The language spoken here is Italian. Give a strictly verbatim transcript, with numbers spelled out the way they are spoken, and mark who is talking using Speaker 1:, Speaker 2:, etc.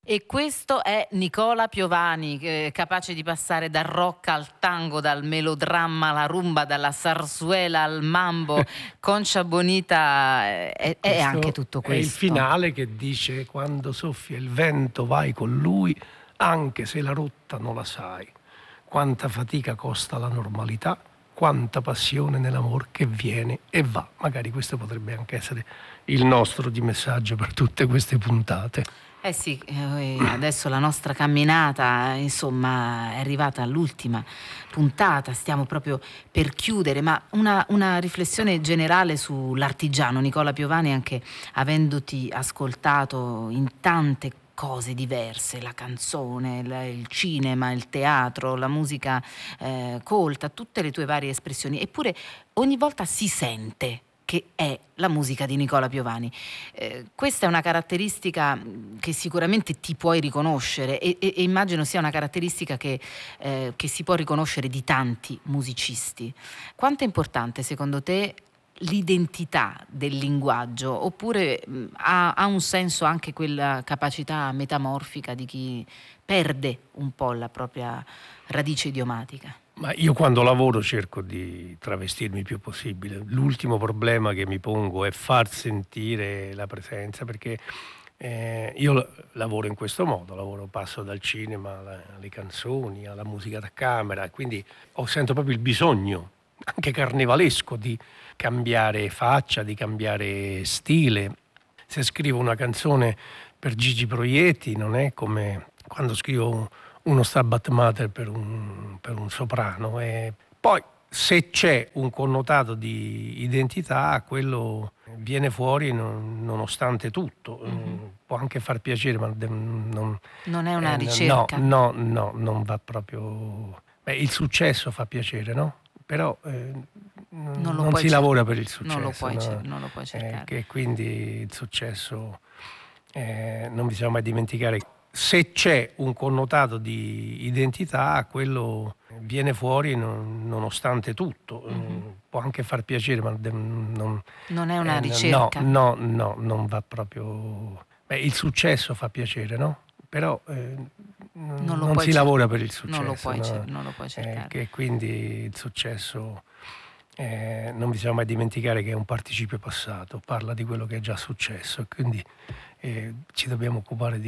Speaker 1: E questo è Nicola Piovani, che capace di passare dal rock al tango, dal melodramma alla rumba, dalla sarsuela al mambo. Concha Bonita è è anche
Speaker 2: Questo
Speaker 1: tutto
Speaker 2: è il
Speaker 1: questo.
Speaker 2: finale che dice: quando soffia il vento vai con lui, anche se la rotta non la sai. Quanta fatica costa la normalità, quanta passione nell'amor che viene e va. Magari questo potrebbe anche essere il nostro di messaggio per tutte queste puntate.
Speaker 1: Eh sì, eh, adesso la nostra camminata, insomma, è arrivata all'ultima puntata, stiamo proprio per chiudere, ma una, una riflessione generale sull'artigiano Nicola Piovani, anche avendoti ascoltato in tante cose diverse, la canzone, il, il cinema, il teatro, la musica eh, colta, tutte le tue varie espressioni, eppure ogni volta si sente che è la musica di Nicola Piovani. Eh, questa è una caratteristica che sicuramente ti puoi riconoscere e, e, e immagino sia una caratteristica che, eh, che si può riconoscere di tanti musicisti. Quanto è importante secondo te l'identità del linguaggio, oppure mh, ha, ha un senso anche quella capacità metamorfica di chi perde un po' la propria radice idiomatica?
Speaker 2: Ma io quando lavoro cerco di travestirmi il più possibile. L'ultimo problema che mi pongo è far sentire la presenza, perché eh, io lavoro in questo modo, lavoro, passo dal cinema alla- alle canzoni, alla musica da camera, e quindi ho, sento proprio il bisogno, anche carnevalesco, di cambiare faccia, di cambiare stile. Se scrivo una canzone per Gigi Proietti non è come quando scrivo un- uno Stabat Mater per un, per un soprano. E poi se c'è un connotato di identità, quello viene fuori non- nonostante tutto.
Speaker 1: Mm-hmm.
Speaker 2: Mm, può anche far piacere, ma de- non,
Speaker 1: Non è una
Speaker 2: eh, no,
Speaker 1: ricerca.
Speaker 2: no, no, non va proprio. Beh, il successo fa piacere, no? Però eh,
Speaker 1: Non lo
Speaker 2: non
Speaker 1: puoi
Speaker 2: si
Speaker 1: cer-
Speaker 2: lavora per il
Speaker 1: non lo
Speaker 2: successo,
Speaker 1: puoi cer-
Speaker 2: no?
Speaker 1: non lo puoi
Speaker 2: Eh,
Speaker 1: cercare.
Speaker 2: che quindi il successo, eh, non bisogna mai dimenticare, se c'è un connotato di identità, quello viene fuori non- nonostante tutto.
Speaker 1: Mm-hmm.
Speaker 2: Mm, può anche far piacere, ma de- non,
Speaker 1: Non è una
Speaker 2: eh, no,
Speaker 1: ricerca.
Speaker 2: no, no, non va proprio. Beh, il successo fa piacere, no? Però eh,
Speaker 1: Non lo
Speaker 2: non
Speaker 1: puoi
Speaker 2: si
Speaker 1: cer-
Speaker 2: lavora per il
Speaker 1: non lo
Speaker 2: successo,
Speaker 1: puoi cer-
Speaker 2: no?
Speaker 1: non lo puoi
Speaker 2: Eh,
Speaker 1: cercare.
Speaker 2: che quindi il successo, eh, non bisogna mai dimenticare che è un participio passato, parla di quello che è già successo, e quindi eh, ci dobbiamo occupare di